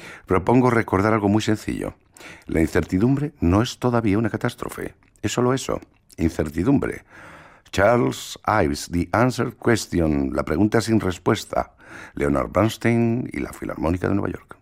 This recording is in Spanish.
Propongo recordar algo muy sencillo. La incertidumbre no es todavía una catástrofe. Es solo eso, incertidumbre. Charles Ives, The Answered Question, la pregunta sin respuesta. Leonard Bernstein y la Filarmónica de Nueva York.